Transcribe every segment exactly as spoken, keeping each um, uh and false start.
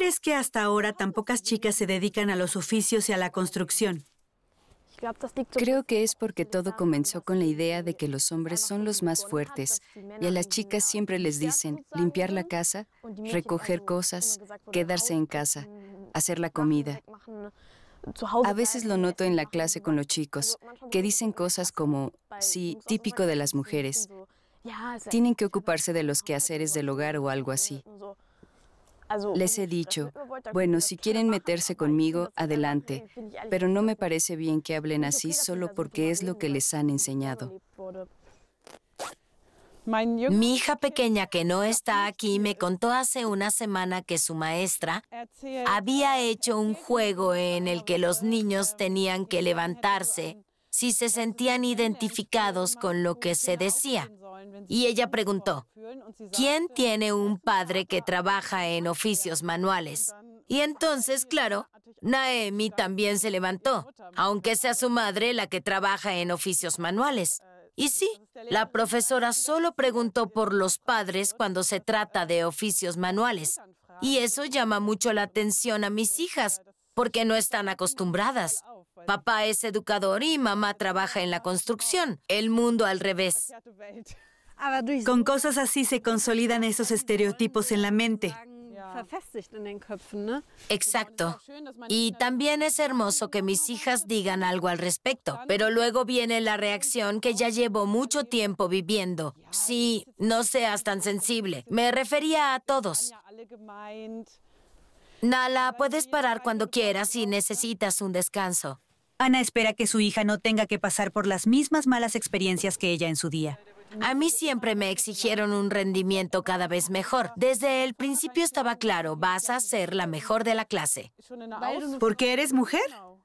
es que hasta ahora tan pocas chicas se dedican a los oficios y a la construcción? Creo que es porque todo comenzó con la idea de que los hombres son los más fuertes y a las chicas siempre les dicen limpiar la casa, recoger cosas, quedarse en casa, hacer la comida. A veces lo noto en la clase con los chicos, que dicen cosas como, sí, típico de las mujeres. Tienen que ocuparse de los quehaceres del hogar o algo así. Les he dicho, bueno, si quieren meterse conmigo, adelante, pero no me parece bien que hablen así solo porque es lo que les han enseñado. Mi hija pequeña, que no está aquí, me contó hace una semana que su maestra había hecho un juego en el que los niños tenían que levantarse si se sentían identificados con lo que se decía. Y ella preguntó, ¿quién tiene un padre que trabaja en oficios manuales? Y entonces, claro, Naemi también se levantó, aunque sea su madre la que trabaja en oficios manuales. Y sí, la profesora solo preguntó por los padres cuando se trata de oficios manuales. Y eso llama mucho la atención a mis hijas, porque no están acostumbradas. Papá es educador y mamá trabaja en la construcción. El mundo al revés. Con cosas así se consolidan esos estereotipos en la mente. Exacto. Y también es hermoso que mis hijas digan algo al respecto, pero luego viene la reacción que ya llevo mucho tiempo viviendo. Sí, no seas tan sensible. Me refería a todos. Nala, puedes parar cuando quieras si necesitas un descanso. Ana espera que su hija no tenga que pasar por las mismas malas experiencias que ella en su día. A mí siempre me exigieron un rendimiento cada vez mejor. Desde el principio estaba claro, vas a ser la mejor de la clase. ¿Porque eres mujer?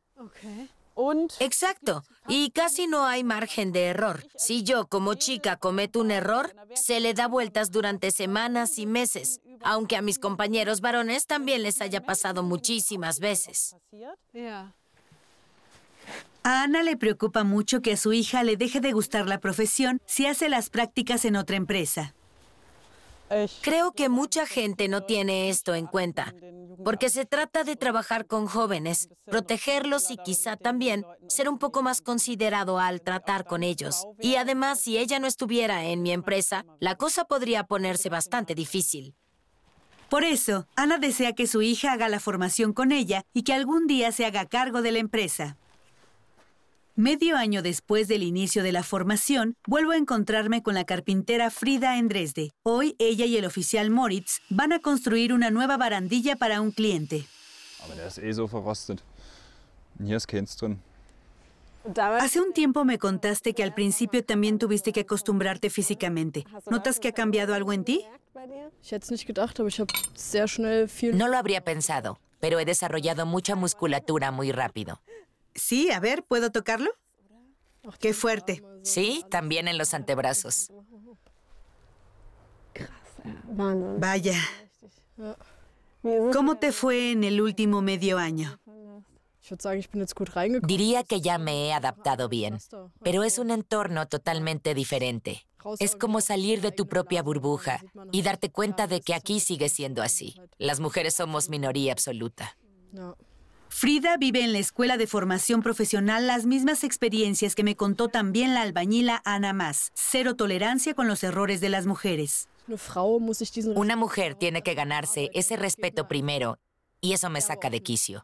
Exacto. Y casi no hay margen de error. Si yo, como chica, cometo un error, se le da vueltas durante semanas y meses, aunque a mis compañeros varones también les haya pasado muchísimas veces. A Ana le preocupa mucho que a su hija le deje de gustar la profesión si hace las prácticas en otra empresa. Creo que mucha gente no tiene esto en cuenta, porque se trata de trabajar con jóvenes, protegerlos y quizá también ser un poco más considerado al tratar con ellos. Y además, si ella no estuviera en mi empresa, la cosa podría ponerse bastante difícil. Por eso, Ana desea que su hija haga la formación con ella y que algún día se haga cargo de la empresa. Medio año después del inicio de la formación, vuelvo a encontrarme con la carpintera Frida en Dresde. Hoy, ella y el oficial Moritz van a construir una nueva barandilla para un cliente. Hace un tiempo me contaste que al principio también tuviste que acostumbrarte físicamente. ¿Notas que ha cambiado algo en ti? No lo habría pensado, pero he desarrollado mucha musculatura muy rápido. Sí, a ver, ¿puedo tocarlo? ¡Qué fuerte! Sí, también en los antebrazos. Vaya. ¿Cómo te fue en el último medio año? Diría que ya me he adaptado bien, pero es un entorno totalmente diferente. Es como salir de tu propia burbuja y darte cuenta de que aquí sigue siendo así. Las mujeres somos minoría absoluta. Frida vive en la escuela de formación profesional las mismas experiencias que me contó también la albañila Ana Mas. Cero tolerancia con los errores de las mujeres. Una mujer tiene que ganarse ese respeto primero, y eso me saca de quicio.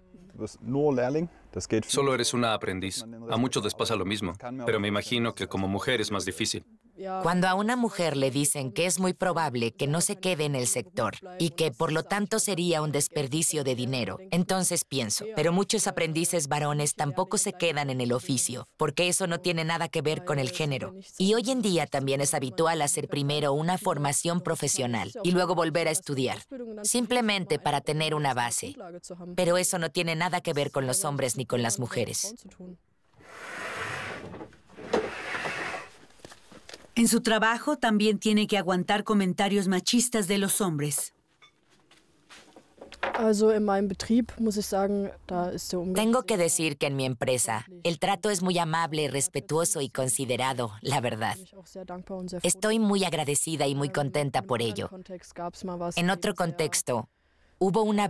Solo eres una aprendiz. A muchos les pasa lo mismo, pero me imagino que como mujer es más difícil. Cuando a una mujer le dicen que es muy probable que no se quede en el sector y que por lo tanto sería un desperdicio de dinero, entonces pienso, pero muchos aprendices varones tampoco se quedan en el oficio, porque eso no tiene nada que ver con el género. Y hoy en día también es habitual hacer primero una formación profesional y luego volver a estudiar, simplemente para tener una base. Pero eso no tiene nada que ver con los hombres ni con las mujeres. En su trabajo también tiene que aguantar comentarios machistas de los hombres. Tengo que decir que en mi empresa el trato es muy amable, respetuoso y considerado, la verdad. Estoy muy agradecida y muy contenta por ello. En otro contexto, hubo una